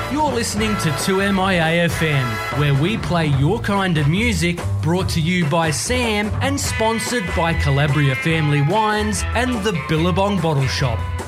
You're listening to 2MIA-FM, where we play your kind of music, brought to you by Sam and sponsored by Calabria Family Wines and the Billabong Bottle Shop.